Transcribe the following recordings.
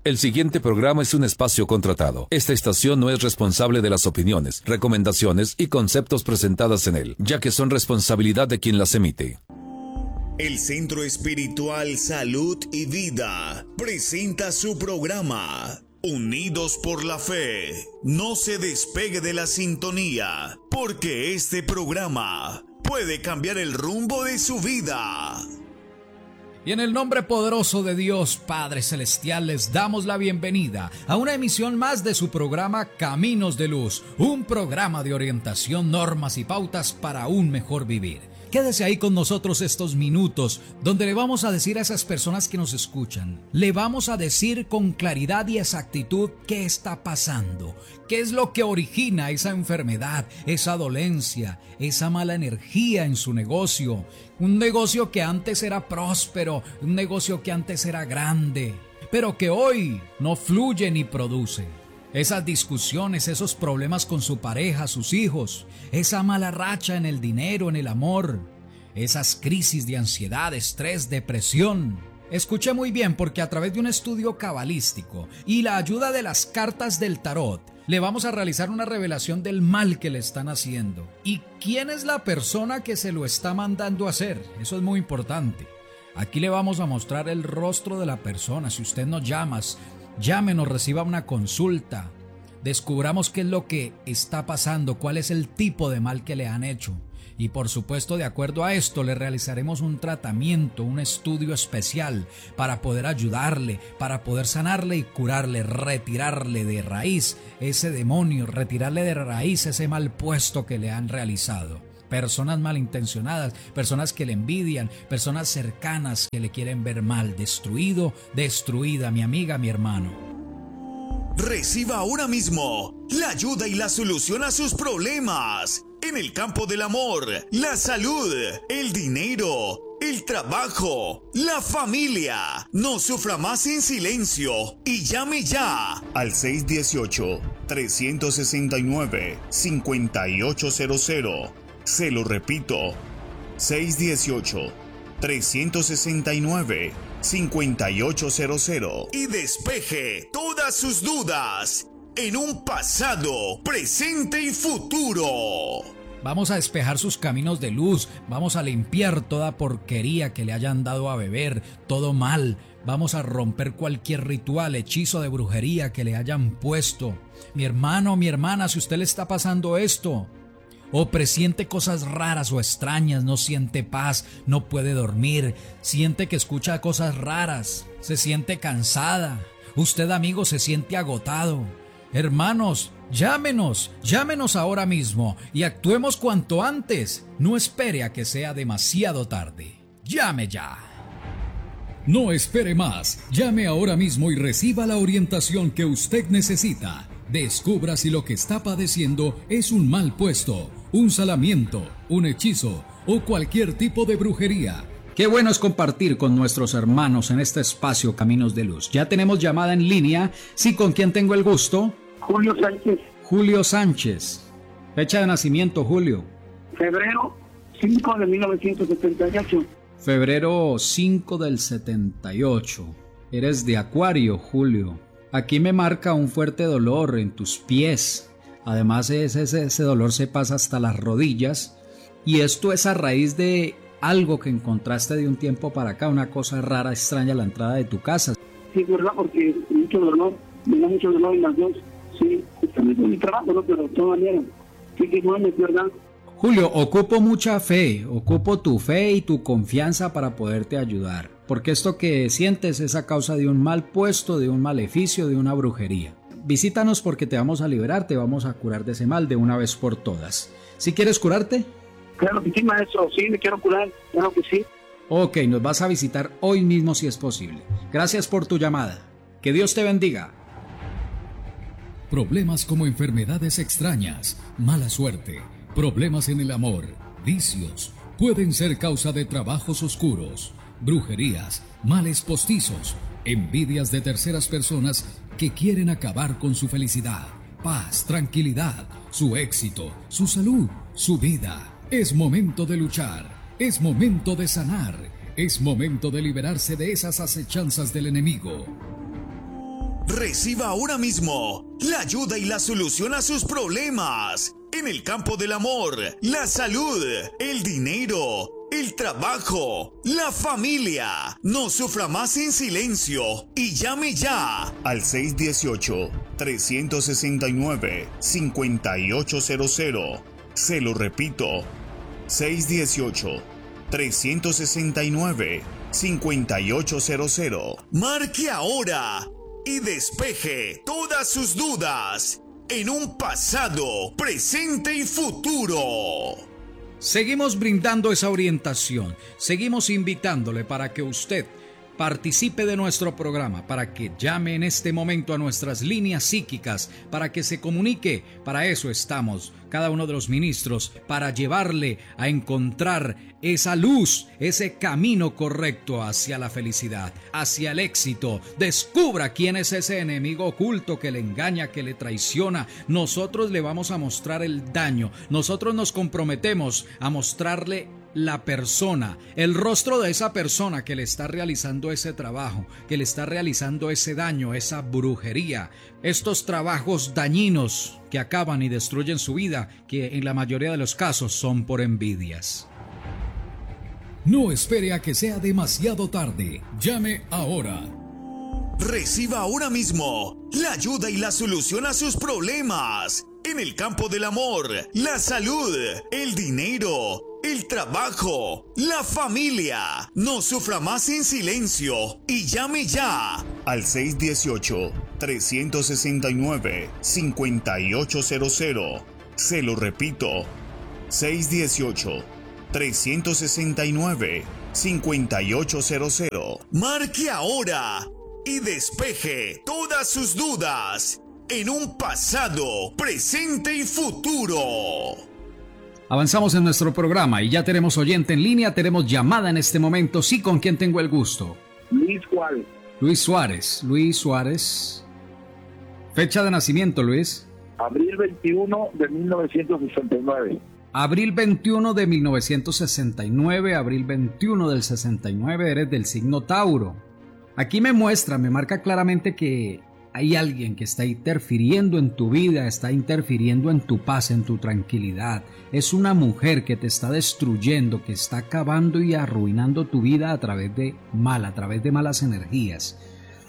El siguiente programa es un espacio contratado. Esta estación no es responsable de las opiniones, recomendaciones y conceptos presentadas en él, ya que son responsabilidad de quien las emite. El Centro Espiritual Salud y Vida presenta su programa Unidos por la Fe. No se despegue de la sintonía, porque este programa puede cambiar el rumbo de su vida. Y en el nombre poderoso de Dios Padre Celestial les damos la bienvenida a una emisión más de su programa Caminos de Luz, un programa de orientación, normas y pautas para un mejor vivir. Quédese ahí con nosotros estos minutos donde le vamos a decir a esas personas que nos escuchan, le vamos a decir con claridad y exactitud qué está pasando, qué es lo que origina esa enfermedad, esa dolencia, esa mala energía en su negocio, un negocio que antes era próspero, un negocio que antes era grande, pero que hoy no fluye ni produce. Esas discusiones, esos problemas con su pareja, sus hijos, esa mala racha en el dinero, en el amor, esas crisis de ansiedad, estrés, depresión. Escuché muy bien porque a través de un estudio cabalístico y la ayuda de las cartas del tarot, le vamos a realizar una revelación del mal que le están haciendo. ¿Y quién es la persona que se lo está mandando a hacer? Eso es muy importante. Aquí le vamos a mostrar el rostro de la persona. Si usted nos llama, llámenos, reciba una consulta. Descubramos qué es lo que está pasando, cuál es el tipo de mal que le han hecho. Y por supuesto, de acuerdo a esto, le realizaremos un tratamiento, un estudio especial para poder ayudarle, para poder sanarle y curarle, retirarle de raíz ese demonio, retirarle de raíz ese mal puesto que le han realizado. Personas malintencionadas, personas que le envidian, personas cercanas que le quieren ver mal, destruido, destruida, mi amiga, mi hermano. Reciba ahora mismo la ayuda y la solución a sus problemas en el campo del amor, la salud, el dinero, el trabajo, la familia. No sufra más en silencio y llame ya al 618-369-5800. Se lo repito, 618-369-5800 y despeje todas sus dudas en un pasado, presente y futuro. Vamos a despejar sus caminos de luz, vamos a limpiar toda porquería que le hayan dado a beber, todo mal. Vamos a romper cualquier ritual, hechizo de brujería que le hayan puesto. Mi hermano, mi hermana, si usted le está pasando esto, o presiente cosas raras o extrañas, no siente paz, no puede dormir, siente que escucha cosas raras, se siente cansada, usted, amigo, se siente agotado. Hermanos, llámenos ahora mismo y actuemos cuanto antes. No espere a que sea demasiado tarde. Llame ya. No espere más. Llame ahora mismo y reciba la orientación que usted necesita. Descubra si lo que está padeciendo es un mal puesto, un salamiento, un hechizo o cualquier tipo de brujería. Qué bueno es compartir con nuestros hermanos en este espacio Caminos de Luz. Ya tenemos llamada en línea. Sí, ¿con quién tengo el gusto? Julio Sánchez. Julio Sánchez. Fecha de nacimiento, Julio. Febrero 5 de 1978. Febrero 5 del 78. Eres de Acuario, Julio. Aquí me marca un fuerte dolor en tus pies. Además, ese dolor se pasa hasta las rodillas. Y esto es a raíz de algo que encontraste de un tiempo para acá, una cosa rara, extraña a la entrada de tu casa. Sí, verdad, porque mucho dolor, me da mucho dolor en las dos. Sí, también con mi trabajo, ¿no? Pero de todas maneras, sí que no es verdad. Julio, ocupo mucha fe, ocupo tu fe y tu confianza para poderte ayudar. Porque esto que sientes es a causa de un mal puesto, de un maleficio, de una brujería. Visítanos porque te vamos a liberar, te vamos a curar de ese mal de una vez por todas. ¿Sí quieres curarte? Claro que sí, maestro, sí, me quiero curar, claro que sí. Ok, nos vas a visitar hoy mismo si es posible. Gracias por tu llamada. Que Dios te bendiga. Problemas como enfermedades extrañas, mala suerte, problemas en el amor, vicios, pueden ser causa de trabajos oscuros, brujerías, males postizos, envidias de terceras personas que quieren acabar con su felicidad, paz, tranquilidad, su éxito, su salud, su vida. Es momento de luchar, es momento de sanar, es momento de liberarse de esas acechanzas del enemigo. Reciba ahora mismo la ayuda y la solución a sus problemas en el campo del amor, la salud, el dinero, el trabajo, la familia. No sufra más en silencio y llame ya al 618-369-5800. Se lo repito, 618-369-5800. Marque ahora y despeje todas sus dudas en un pasado, presente y futuro. Seguimos brindando esa orientación, seguimos invitándole para que usted participe de nuestro programa, para que llame en este momento a nuestras líneas psíquicas, para que se comunique. Para eso estamos, cada uno de los ministros, para llevarle a encontrar esa luz, ese camino correcto hacia la felicidad, hacia el éxito. Descubra quién es ese enemigo oculto que le engaña, que le traiciona. Nosotros le vamos a mostrar el daño. Nosotros nos comprometemos a mostrarle la persona, el rostro de esa persona que le está realizando ese trabajo, que le está realizando ese daño, esa brujería, estos trabajos dañinos que acaban y destruyen su vida, que en la mayoría de los casos son por envidias. No espere a que sea demasiado tarde. Llame ahora. Reciba ahora mismo la ayuda y la solución a sus problemas en el campo del amor, la salud, el dinero, el trabajo, la familia. No sufra más en silencio y llame ya al 618-369-5800. Se lo repito, 618-369-5800. Marque ahora y despeje todas sus dudas en un pasado, presente y futuro. Avanzamos en nuestro programa y ya tenemos oyente en línea, tenemos llamada en este momento. Sí, ¿con quién tengo el gusto? Luis Juárez. Luis Suárez. Fecha de nacimiento, Luis. Abril 21 de 1969. Abril 21 de 1969, abril 21 del 69, eres del signo Tauro. Aquí me marca claramente que hay alguien que está interfiriendo en tu vida, está interfiriendo en tu paz, en tu tranquilidad. Es una mujer que te está destruyendo, que está acabando y arruinando tu vida a través de malas energías.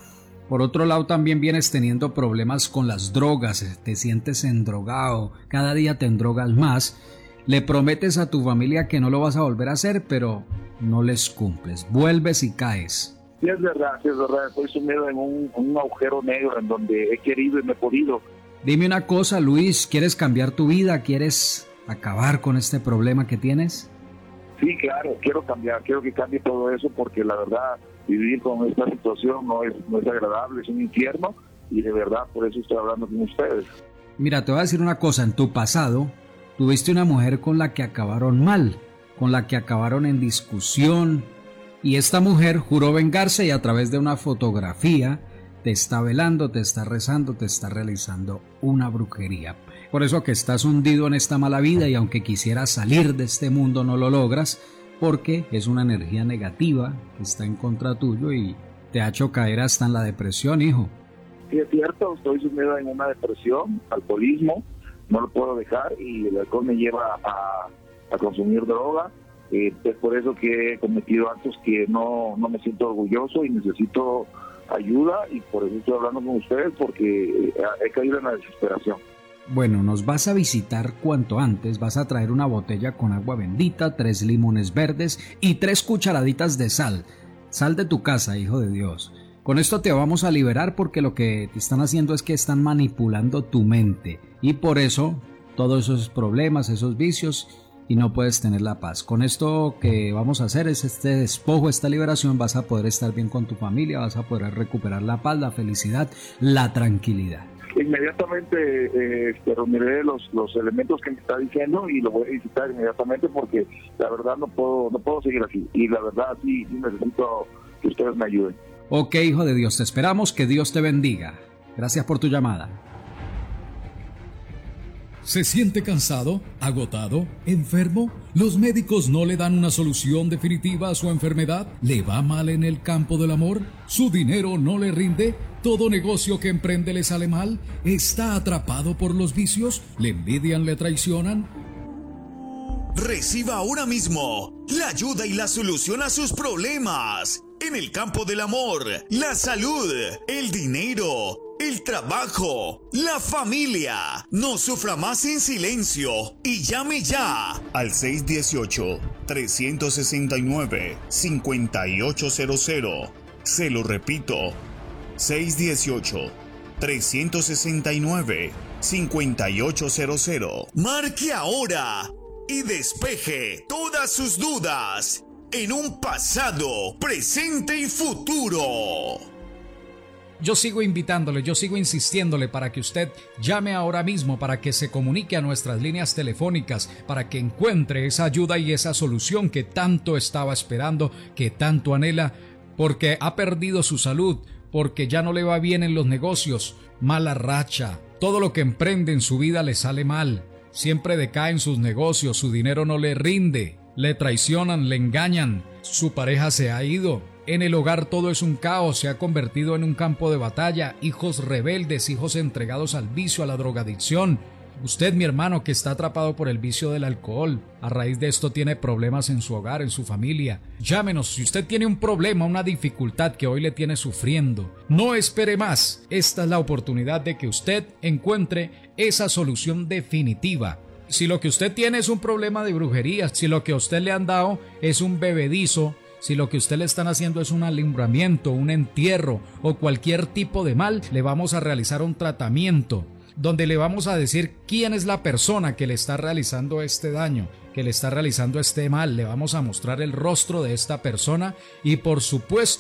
Por otro lado, también vienes teniendo problemas con las drogas, te sientes endrogado, cada día te endrogas más. Le prometes a tu familia que no lo vas a volver a hacer, pero no les cumples, vuelves y caes. Sí, es verdad, estoy sumido en un agujero negro en donde he querido y no he podido. Dime una cosa, Luis, ¿quieres cambiar tu vida? ¿Quieres acabar con este problema que tienes? Sí, claro, quiero cambiar, quiero que cambie todo eso porque la verdad, vivir con esta situación no es agradable, es un infierno y de verdad por eso estoy hablando con ustedes. Mira, te voy a decir una cosa, en tu pasado tuviste una mujer con la que acabaron mal, con la que acabaron en discusión. Y esta mujer juró vengarse y a través de una fotografía te está velando, te está rezando, te está realizando una brujería. Por eso que estás hundido en esta mala vida y aunque quisieras salir de este mundo no lo logras porque es una energía negativa que está en contra tuyo y te ha hecho caer hasta en la depresión, hijo. Sí, es cierto, estoy sumido en una depresión, alcoholismo, no lo puedo dejar y el alcohol me lleva a consumir droga. Es por eso que he cometido actos que no me siento orgulloso y necesito ayuda y por eso estoy hablando con ustedes porque he caído en la desesperación. Bueno, nos vas a visitar cuanto antes, vas a traer una botella con agua bendita, 3 limones verdes y 3 cucharaditas de sal. Sal de tu casa, hijo de Dios. Con esto te vamos a liberar porque lo que te están haciendo es que están manipulando tu mente y por eso todos esos problemas, esos vicios y no puedes tener la paz. Con esto que vamos a hacer es este despojo, esta liberación, vas a poder estar bien con tu familia, vas a poder recuperar la paz, la felicidad, la tranquilidad. Inmediatamente reuniré los elementos que me está diciendo y lo voy a visitar inmediatamente porque la verdad no puedo seguir así y la verdad sí necesito que ustedes me ayuden. Ok, hijo de Dios, te esperamos, que Dios te bendiga. Gracias por tu llamada. ¿Se siente cansado, agotado, enfermo? ¿Los médicos no le dan una solución definitiva a su enfermedad? ¿Le va mal en el campo del amor? ¿Su dinero no le rinde? ¿Todo negocio que emprende le sale mal? ¿Está atrapado por los vicios? ¿Le envidian, le traicionan? Reciba ahora mismo la ayuda y la solución a sus problemas en el campo del amor, la salud, el dinero, el trabajo, la familia. No sufra más en silencio y llame ya al 618-369-5800. Se lo repito, 618-369-5800. Marque ahora y despeje todas sus dudas en un pasado, presente y futuro. Yo sigo invitándole, yo sigo insistiéndole para que usted llame ahora mismo, para que se comunique a nuestras líneas telefónicas, para que encuentre esa ayuda y esa solución que tanto estaba esperando, que tanto anhela, porque ha perdido su salud, porque ya no le va bien en los negocios, mala racha, todo lo que emprende en su vida le sale mal, siempre decae en sus negocios, su dinero no le rinde, le traicionan, le engañan, su pareja se ha ido. En el hogar todo es un caos, se ha convertido en un campo de batalla, hijos rebeldes, hijos entregados al vicio, a la drogadicción. Usted, mi hermano, que está atrapado por el vicio del alcohol, a raíz de esto tiene problemas en su hogar, en su familia. Llámenos si usted tiene un problema, una dificultad que hoy le tiene sufriendo. No espere más, esta es la oportunidad de que usted encuentre esa solución definitiva. Si lo que usted tiene es un problema de brujería, si lo que a usted le han dado es un bebedizo, si lo que usted le están haciendo es un alumbramiento, un entierro o cualquier tipo de mal, le vamos a realizar un tratamiento donde le vamos a decir quién es la persona que le está realizando este daño, que le está realizando este mal. Le vamos a mostrar el rostro de esta persona y por supuesto